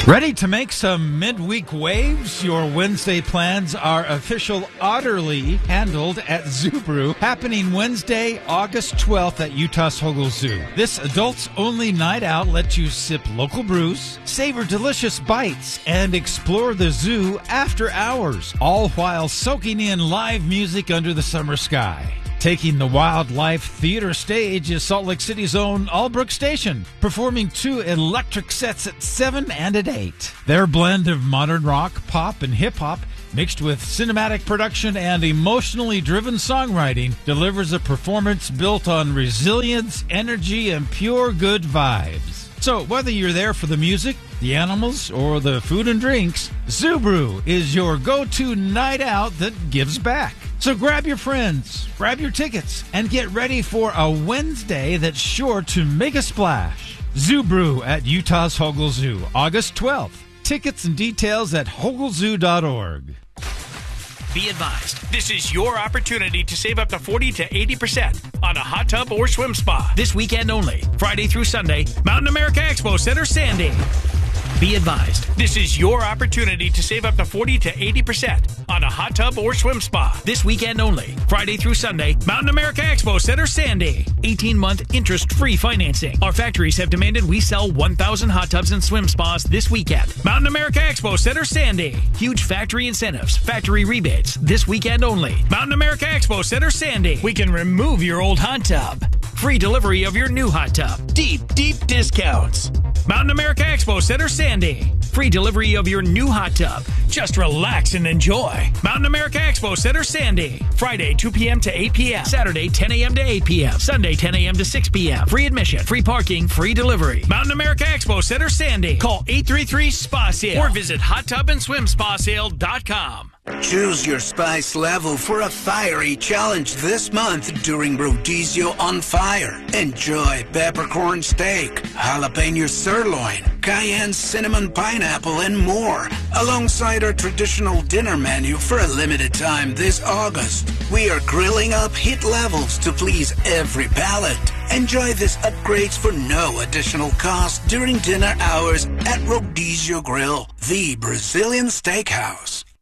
Ready to make some midweek waves? Your Wednesday plans are official utterly handled at Zoo Brew, happening Wednesday, August 12th at Utah's Hogle Zoo. This adults-only night out lets you sip local brews, savor delicious bites, and explore the zoo after hours, all while soaking in live music under the summer sky. Taking the Wildlife Theater stage is Salt Lake City's own Albrook Station, performing 2 electric sets at 7 and at 8. Their blend of modern rock, pop, and hip-hop, mixed with cinematic production and emotionally driven songwriting, delivers a performance built on resilience, energy, and pure good vibes. So whether you're there for the music, the animals, or the food and drinks, Zoo Brew is your go-to night out that gives back. So grab your friends, grab your tickets, and get ready for a Wednesday that's sure to make a splash. Zoo Brew at Utah's Hogle Zoo, August 12th. Tickets and details at hoglezoo.org. Be advised, this is your opportunity to save up to 40 to 80% on a hot tub or swim spa. This weekend only, Friday through Sunday, Mountain America Expo Center, Sandy. Be advised, this is your opportunity to save up to 40 to 80% on a hot tub or swim spa. This weekend only, Friday through Sunday, Mountain America Expo Center, Sandy. 18-month interest-free financing. Our factories have demanded we sell 1,000 hot tubs and swim spas this weekend. Mountain America Expo Center, Sandy. Huge factory incentives, factory rebates. This weekend only, Mountain America Expo Center, Sandy. We can remove your old hot tub. Free delivery of your new hot tub. Deep, deep discounts. Mountain America Expo Center, Sandy. Free delivery of your new hot tub. Just relax and enjoy. Mountain America Expo Center, Sandy. Friday, 2 p.m. to 8 p.m. Saturday, 10 a.m. to 8 p.m. Sunday, 10 a.m. to 6 p.m. Free admission, free parking, free delivery. Mountain America Expo Center, Sandy. Call 833-SPA-SALE or visit hottubandSwimSpaSale.com. Choose your spice level for a fiery challenge this month during Rodizio on Fire. Enjoy peppercorn steak, jalapeno sirloin, cayenne cinnamon pineapple, and more, alongside our traditional dinner menu for a limited time this August. We are grilling up hit levels to please every palate. Enjoy these upgrades for no additional cost during dinner hours at Rodizio Grill, the Brazilian Steakhouse.